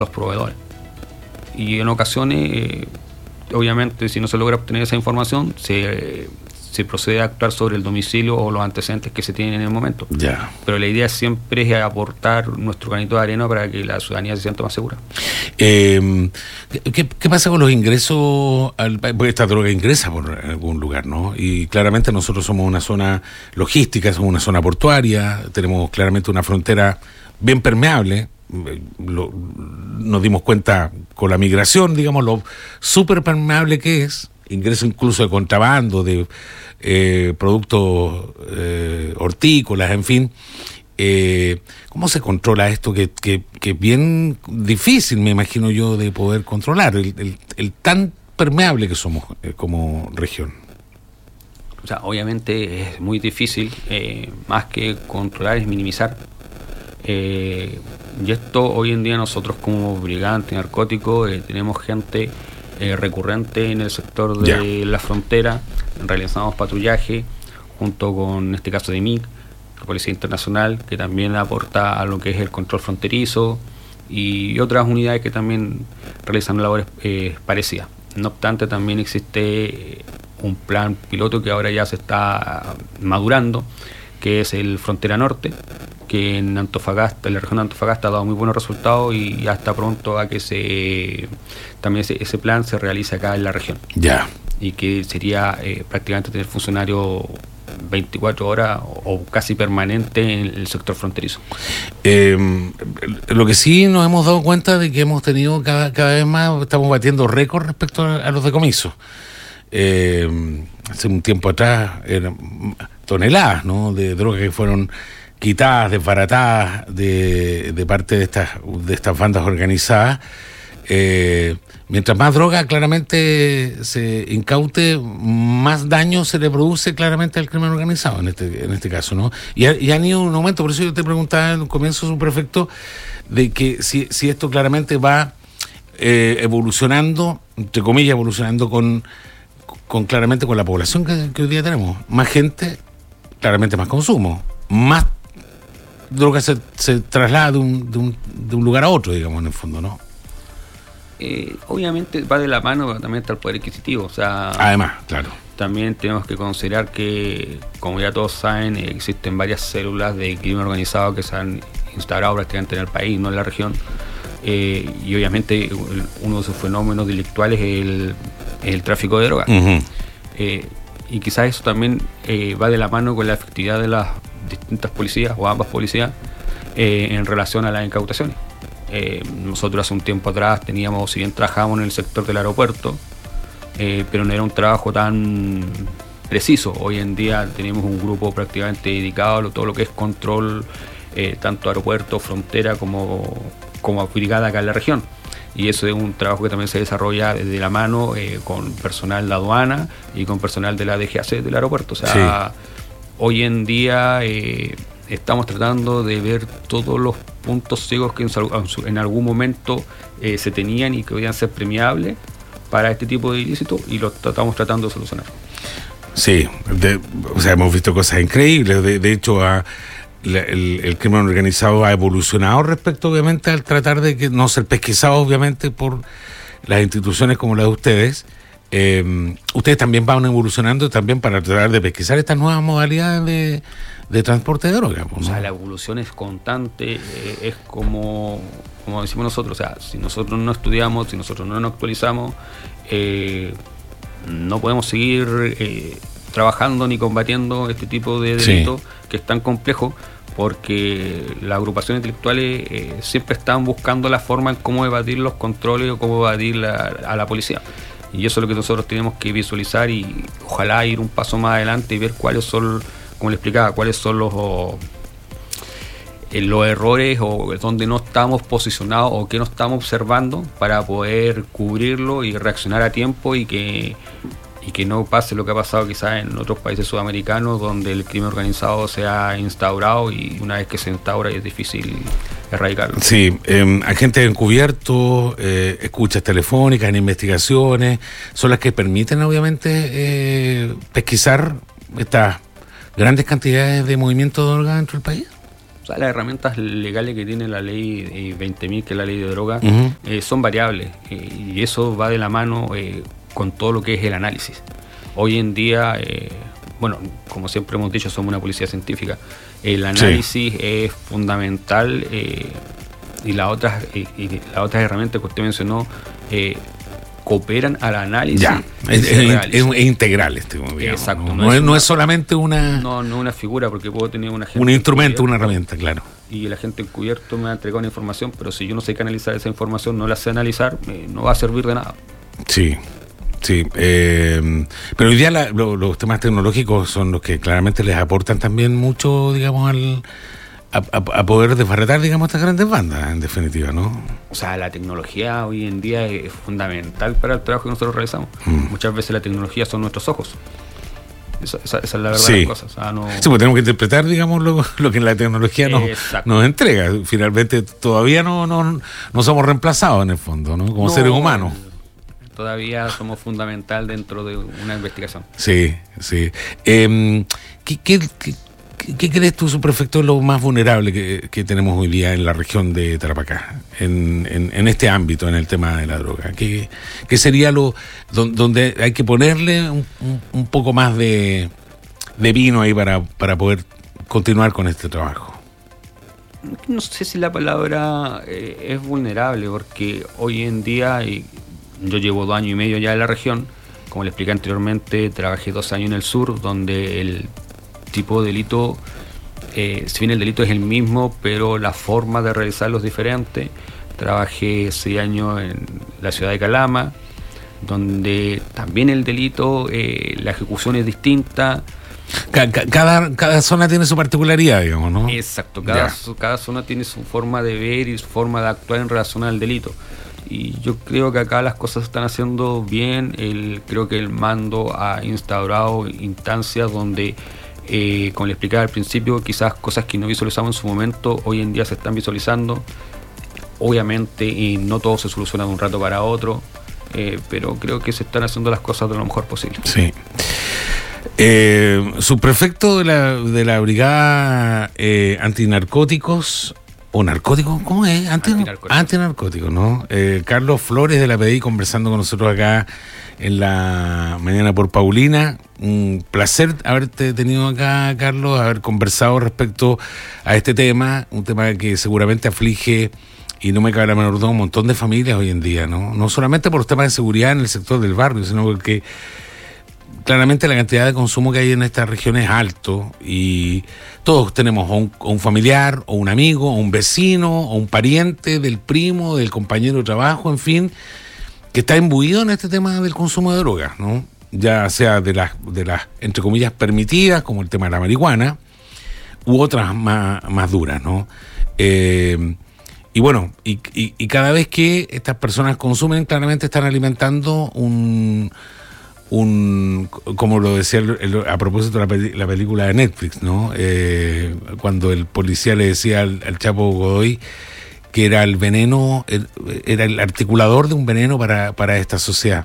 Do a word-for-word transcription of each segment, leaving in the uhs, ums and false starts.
los proveedores. Y en ocasiones, eh, obviamente, si no se logra obtener esa información, se, eh, se procede a actuar sobre el domicilio o los antecedentes que se tienen en el momento. Ya. Pero la idea siempre es aportar nuestro granito de arena para que la ciudadanía se sienta más segura. Eh, ¿qué, ¿Qué pasa con los ingresos? Al, porque esta droga ingresa por algún lugar, ¿no? Y claramente nosotros somos una zona logística, somos una zona portuaria, tenemos claramente una frontera bien permeable. Lo, nos dimos cuenta con la migración, digamos, lo súper permeable que es, ingreso incluso de contrabando, de eh, productos eh, hortícolas, en fin. Eh, ¿Cómo se controla esto que, que, que es bien difícil, me imagino yo, de poder controlar, el, el, el tan permeable que somos eh, como región? O sea, obviamente es muy difícil, eh, más que controlar es minimizar. Eh, y esto hoy en día nosotros como brigada antinarcótico eh, tenemos gente eh, recurrente en el sector de yeah. la frontera, realizamos patrullaje junto con, en este caso de M I C, la Policía Internacional, que también aporta a lo que es el control fronterizo, y otras unidades que también realizan labores eh, parecidas. No obstante, también existe un plan piloto que ahora ya se está madurando, que es el Frontera Norte, que en Antofagasta, en la región de Antofagasta ha dado muy buenos resultados y ya está pronto a que se también ese, ese plan se realice acá en la región. Ya. Y que sería eh, prácticamente tener funcionarios veinticuatro horas o, o casi permanente en el sector fronterizo. Eh, lo que sí nos hemos dado cuenta de que hemos tenido cada, cada vez más, estamos batiendo récords respecto a, a los decomisos. Eh, hace un tiempo atrás eran toneladas, ¿no?, de drogas que fueron quitadas, desbaratadas de, de parte de estas de estas bandas organizadas. Eh, mientras más droga claramente se incaute, más daño se le produce claramente al crimen organizado en este en este caso, ¿no? Y, ha, y han ido un aumento, por eso yo te preguntaba en un comienzo, subprefecto, de que si, si esto claramente va eh, evolucionando, entre comillas, evolucionando con, con claramente con la población que, que hoy día tenemos. Más gente, claramente más consumo, más droga se, se traslada de un, de, un, de un lugar a otro, digamos, en el fondo, ¿no? Eh, obviamente va de la mano, pero también está el poder adquisitivo. O sea, además, claro. También tenemos que considerar que, como ya todos saben, eh, existen varias células de crimen organizado que se han instaurado prácticamente en el país, no en la región. Eh, y obviamente uno de sus fenómenos delictuales es el, el tráfico de drogas. Uh-huh. Eh, y quizás eso también eh, va de la mano con la efectividad de las distintas policías o ambas policías eh, en relación a las incautaciones. Eh, nosotros hace un tiempo atrás teníamos, si bien trabajábamos en el sector del aeropuerto, eh, pero no era un trabajo tan preciso. Hoy en día tenemos un grupo prácticamente dedicado a todo lo que es control, eh, tanto aeropuerto, frontera, como, como brigada acá en la región. Y eso es un trabajo que también se desarrolla desde la mano eh, con personal de aduana y con personal de la D G A C del aeropuerto. O sea, sí. Hoy en día eh, estamos tratando de ver todos los puntos ciegos que en, en algún momento eh, se tenían y que podían ser premiables para este tipo de ilícitos, y los estamos tratando de solucionar. Sí, de, o sea, hemos visto cosas increíbles. De, de hecho, a, la, el, el crimen organizado ha evolucionado respecto, obviamente, al tratar de que no ser pesquisado, obviamente, por las instituciones como la de ustedes. Eh, ustedes también van evolucionando también para tratar de pesquisar estas nuevas modalidades de, de transporte de drogas, ¿no? O sea, la evolución es constante, eh, es como, como decimos nosotros, o sea, si nosotros no estudiamos, si nosotros no nos actualizamos, eh, no podemos seguir eh, trabajando ni combatiendo este tipo de delitos, sí, que es tan complejo, porque las agrupaciones intelectuales eh, siempre están buscando la forma en cómo evadir los controles o cómo evadir la, a la policía. Y eso es lo que nosotros tenemos que visualizar y ojalá ir un paso más adelante y ver cuáles son, como le explicaba, cuáles son los, oh, los errores o donde no estamos posicionados o que no estamos observando para poder cubrirlo y reaccionar a tiempo y que, y que no pase lo que ha pasado quizás en otros países sudamericanos donde el crimen organizado se ha instaurado y una vez que se instaura es difícil erradicarlo. Sí, eh, agentes encubiertos, eh, escuchas telefónicas en investigaciones, son las que permiten obviamente eh, pesquisar estas grandes cantidades de movimiento de drogas dentro del país. O sea, las herramientas legales que tiene la ley eh, veinte mil, que es la ley de droga, Uh-huh. eh, son variables, eh, y eso va de la mano eh, con todo lo que es el análisis. Hoy en día, eh, bueno, como siempre hemos dicho, somos una policía científica. El análisis sí. es fundamental, eh, y las otras eh, y las otras herramientas que usted mencionó eh, cooperan al análisis. Ya, es, es, es, es integral este, digamos, exacto. No, No, no, es, es, no una, es solamente una... No, no una figura, porque puedo tener una gente... Un instrumento, una herramienta, claro. Y la gente encubierto me ha entregado una información, pero si yo no sé canalizar esa información, no la sé analizar, eh, no va a servir de nada. Sí, sí. Eh, pero hoy día la, lo, los temas tecnológicos son los que claramente les aportan también mucho, digamos, al... A, a, a poder desbarretar, digamos, estas grandes bandas, en definitiva, ¿no? O sea, la tecnología hoy en día es fundamental para el trabajo que nosotros realizamos. Mm. Muchas veces la tecnología son nuestros ojos. Esa, esa, esa es la verdad sí. de las cosas. O sea, no... Sí, pues tenemos que interpretar, digamos, lo, lo que la tecnología nos, nos entrega. Finalmente, todavía no, no, no somos reemplazados, en el fondo, ¿no? Como no, seres humanos. Todavía somos fundamental dentro de una investigación. Sí, sí. Eh, ¿qué, qué, qué ¿Qué crees tú, subprefecto, es lo más vulnerable que, que tenemos hoy día en la región de Tarapacá, en, en, en este ámbito, en el tema de la droga? ¿Qué, qué sería lo don, donde hay que ponerle un, un, un poco más de, de vino ahí para, para poder continuar con este trabajo? No sé si la palabra eh, es vulnerable, porque hoy en día, y yo llevo dos años y medio ya en la región, como le expliqué anteriormente, trabajé dos años en el sur, donde el tipo de delito, eh, si bien el delito es el mismo, pero la forma de realizarlo es diferente. Trabajé seis años en la ciudad de Calama, donde también el delito, eh, la ejecución es distinta. Cada, cada zona tiene su particularidad, digamos, ¿no? Exacto, cada, cada zona tiene su forma de ver y su forma de actuar en relación al delito. Y yo creo que acá las cosas se están haciendo bien. El, creo que el mando ha instaurado instancias donde, Eh, como le explicaba al principio, quizás cosas que no visualizamos en su momento hoy en día se están visualizando. Obviamente y no todo se soluciona de un rato para otro, eh, pero creo que se están haciendo las cosas de lo mejor posible. Sí. Eh, subprefecto de la, de la brigada eh, antinarcóticos o narcóticos, ¿cómo es? Anti, antinarcóticos. Antinarcóticos, ¿no? Eh, Carlos Flores de la P D I conversando con nosotros acá en la mañana por Paulina. Un placer haberte tenido acá, Carlos, haber conversado respecto a este tema, un tema que seguramente aflige, y no me cabe la menor duda, un montón de familias hoy en día, ¿no? No solamente por los temas de seguridad en el sector del barrio, sino porque claramente la cantidad de consumo que hay en esta región es alto, y todos tenemos o un, o un familiar, o un amigo, o un vecino, o un pariente del primo, del compañero de trabajo, en fin, que está imbuido en este tema del consumo de drogas, ¿no? Ya sea de las, de las, entre comillas, permitidas, como el tema de la marihuana, u otras más, más duras, ¿no? Eh, y bueno, y, y, y cada vez que estas personas consumen, claramente están alimentando un, un como lo decía el, el, a propósito de la, peli, la película de Netflix, ¿no? Eh, cuando el policía le decía al, al Chapo Godoy que era el veneno, el, era el articulador de un veneno para, para esta sociedad.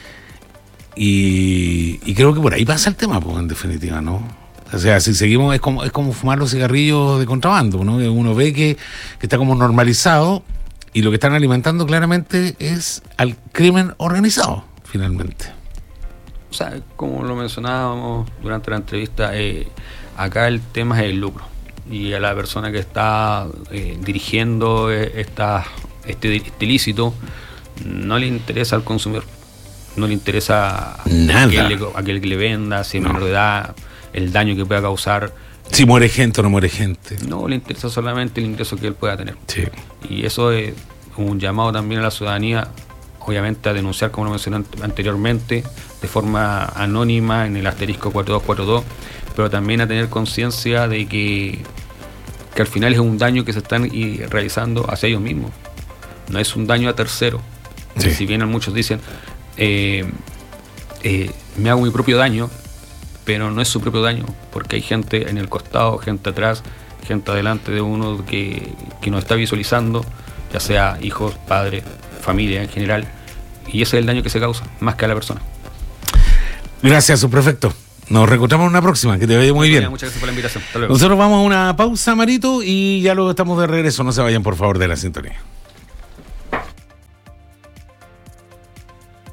Y, y creo que por ahí pasa el tema, pues, en definitiva, ¿no? O sea, si seguimos, es como, es como fumar los cigarrillos de contrabando, ¿no? Uno ve que, que está como normalizado, y lo que están alimentando claramente es al crimen organizado, finalmente. O sea, como lo mencionábamos durante la entrevista, eh, acá el tema es el lucro. Y a la persona que está eh, dirigiendo esta, este, este ilícito no le interesa al consumidor, no le interesa nada, aquel, aquel que le venda, si es menor de edad, el daño que pueda causar, si muere gente o no muere gente. No, le interesa solamente el ingreso que él pueda tener. Sí. Y eso es un llamado también a la ciudadanía, obviamente a denunciar, como lo mencioné anteriormente, de forma anónima en el asterisco cuatro dos cuatro dos, pero también a tener conciencia de que, que al final es un daño que se están realizando hacia ellos mismos. No es un daño a terceros. Sí. Si bien muchos dicen, eh, eh, me hago mi propio daño, pero no es su propio daño, porque hay gente en el costado, gente atrás, gente adelante de uno que, que nos está visualizando, ya sea hijos, padres, familia en general, y ese es el daño que se causa, más que a la persona. Gracias, subprefecto. Nos reencontramos en una próxima, que te vaya muy bien. Muchas gracias por la invitación. Hasta luego. Nosotros vamos a una pausa, Marito, y ya luego estamos de regreso. No se vayan, por favor, de la sintonía.